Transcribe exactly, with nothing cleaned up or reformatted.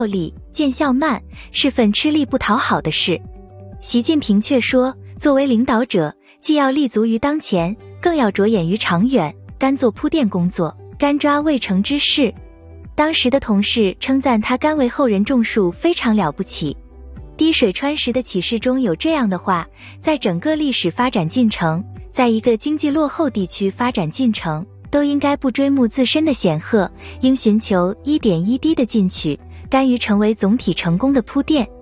力，见效慢，是份吃力不讨好的事。习近平却说，作为领导者，既要立足于当前，更要着眼于长远，干做铺垫工作，干抓未成之事。当时的同事称赞他甘为后人种树，非常了不起。滴水穿石的启示中有这样的话，在整个历史发展进程，在一个经济落后地区发展进程，都应该不追慕自身的显赫，应寻求一点一滴的进取，甘于成为总体成功的铺垫。